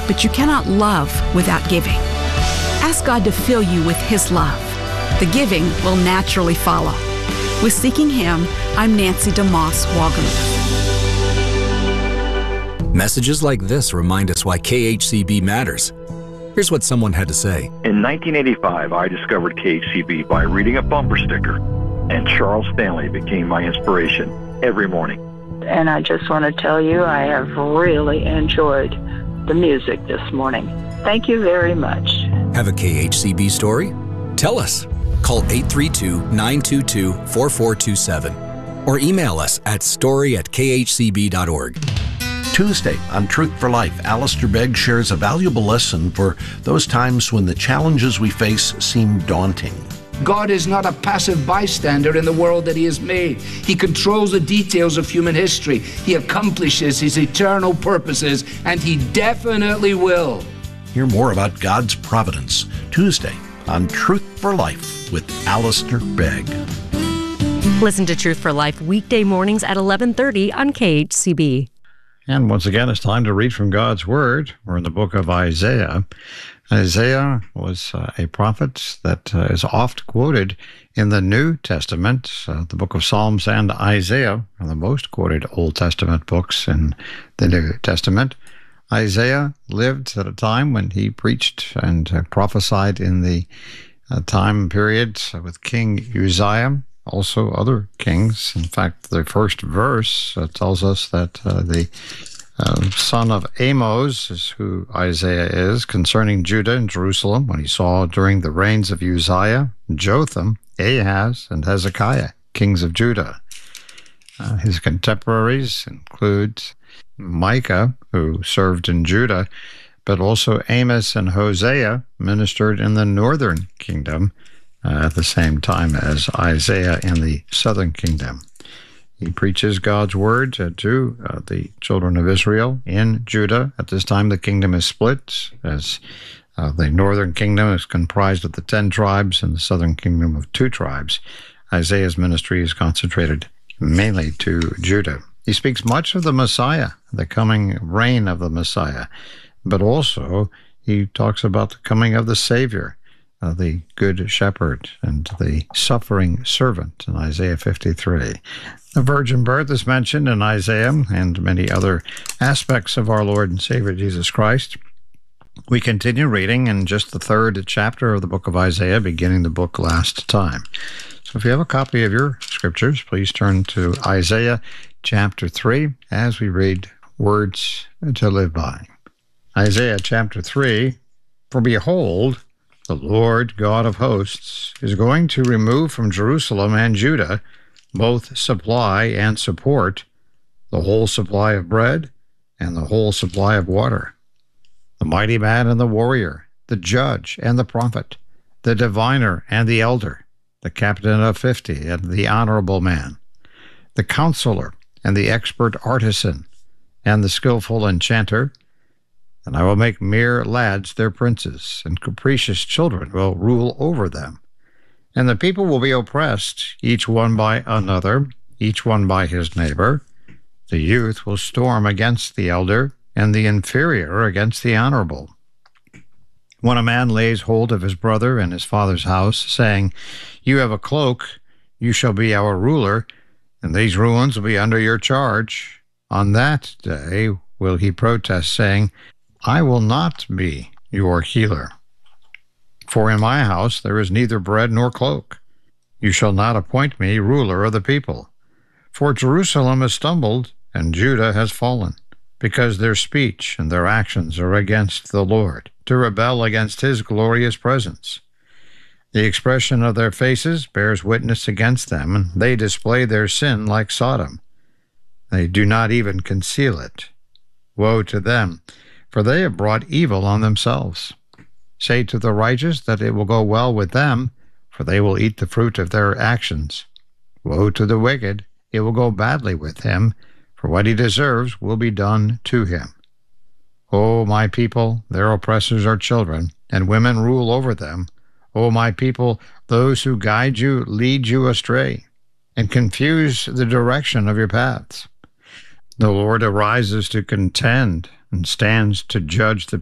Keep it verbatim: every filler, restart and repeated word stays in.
but you cannot love without giving. Ask God to fill you with His love. The giving will naturally follow. With Seeking Him, I'm Nancy DeMoss Walgemuth. Messages like this remind us why K H C B matters. Here's what someone had to say. In nineteen eighty-five, I discovered K H C B by reading a bumper sticker, and Charles Stanley became my inspiration every morning. And I just want to tell you, I have really enjoyed the music this morning. Thank you very much. Have a K H C B story? Tell us. Call eight three two, nine two two, four four two seven or email us at story at k h c b dot org. Tuesday on Truth for Life, Alistair Begg shares a valuable lesson for those times when the challenges we face seem daunting. God is not a passive bystander in the world that He has made. He controls the details of human history. He accomplishes His eternal purposes, and He definitely will. Hear more about God's providence Tuesday on Truth for Life with Alistair Begg. Listen to Truth for Life weekday mornings at eleven thirty on K H C B. And once again, it's time to read from God's Word. We're in the book of Isaiah. Isaiah was uh, a prophet that uh, is oft quoted in the New Testament. Uh, the book of Psalms and Isaiah are the most quoted Old Testament books in the New Testament. Isaiah lived at a time when he preached and uh, prophesied in the uh, time period with King Uzziah, also other kings. In fact, the first verse uh, tells us that uh, the uh, son of Amos is who Isaiah is, concerning Judah and Jerusalem, when he saw during the reigns of Uzziah, Jotham, Ahaz, and Hezekiah, kings of Judah. Uh, his contemporaries include Micah, who served in Judah, but also Amos and Hosea ministered in the northern kingdom uh, at the same time as Isaiah in the southern kingdom. He preaches God's word to, to uh, the children of Israel in Judah. At this time, the kingdom is split, as uh, the northern kingdom is comprised of the ten tribes and the southern kingdom of two tribes. Isaiah's ministry is concentrated mainly to Judah. He speaks much of the Messiah, the coming reign of the Messiah, but also he talks about the coming of the Savior, uh, the Good Shepherd, and the suffering servant in Isaiah fifty-three. The virgin birth is mentioned in Isaiah and many other aspects of our Lord and Savior Jesus Christ. We continue reading in just the third chapter of the book of Isaiah, beginning the book last time. So if you have a copy of your scriptures, please turn to Isaiah chapter three as we read Words to Live By. Isaiah chapter three, for behold, the Lord God of hosts is going to remove from Jerusalem and Judah both supply and support, the whole supply of bread and the whole supply of water, the mighty man and the warrior, the judge and the prophet, the diviner and the elder, the captain of fifty and the honorable man, the counselor and the expert artisan, and the skillful enchanter. And I will make mere lads their princes, and capricious children will rule over them. And the people will be oppressed, each one by another, each one by his neighbor. The youth will storm against the elder, and the inferior against the honorable. When a man lays hold of his brother in his father's house, saying, You have a cloak, you shall be our ruler, and these ruins will be under your charge, on that day will he protest, saying, I will not be your healer. For in my house there is neither bread nor cloak. You shall not appoint me ruler of the people. For Jerusalem has stumbled, and Judah has fallen, because their speech and their actions are against the Lord, to rebel against his glorious presence. The expression of their faces bears witness against them, and they display their sin like Sodom. They do not even conceal it. Woe to them, for they have brought evil on themselves. Say to the righteous that it will go well with them, for they will eat the fruit of their actions. Woe to the wicked, it will go badly with him, for what he deserves will be done to him. O my people, their oppressors are children, and women rule over them. O my people, those who guide you lead you astray, and confuse the direction of your paths. The Lord arises to contend, and stands to judge the